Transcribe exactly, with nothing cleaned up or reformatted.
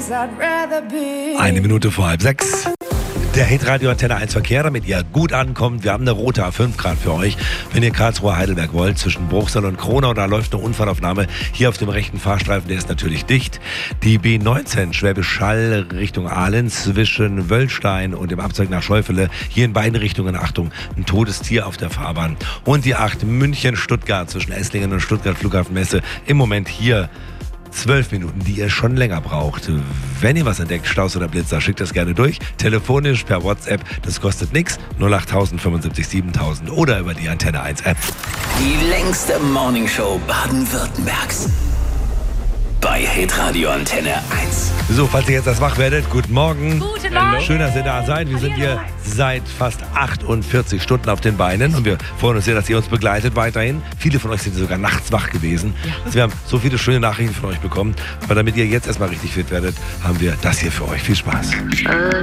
Eine Minute vor halb sechs. Der Hitradio Antenne eins Verkehr, damit ihr gut ankommt. Wir haben eine rote A fünf Grad für euch. Wenn ihr Karlsruhe Heidelberg wollt, zwischen Bruchsal und Kronau, da läuft eine Unfallaufnahme. Hier auf dem rechten Fahrstreifen, der ist natürlich dicht. Die B neunzehn Schwäbisch Hall Richtung Aalen zwischen Wöllstein und dem Abzweig nach Scheufele. Hier in beiden Richtungen, Achtung, ein totes Tier auf der Fahrbahn. Und die acht München-Stuttgart zwischen Esslingen und Stuttgart Flughafenmesse. Im Moment hier zwölf Minuten, die ihr schon länger braucht. Wenn ihr was entdeckt, Staus oder Blitzer, schickt das gerne durch. Telefonisch, per WhatsApp, das kostet nichts. null acht null null fünfundsiebzig siebentausend oder über die Antenne eins App. Die längste Morningshow Baden-Württembergs. Bei Hitradio Antenne eins. So, falls ihr jetzt erst wach werdet, guten Morgen. Guten Morgen. Schön, dass ihr da seid. Wir sind hier seit fast achtundvierzig Stunden auf den Beinen und wir freuen uns sehr, dass ihr uns begleitet weiterhin. Viele von euch sind sogar nachts wach gewesen. Ja. Also wir haben so viele schöne Nachrichten von euch bekommen. Aber damit ihr jetzt erstmal richtig fit werdet, haben wir das hier für euch. Viel Spaß.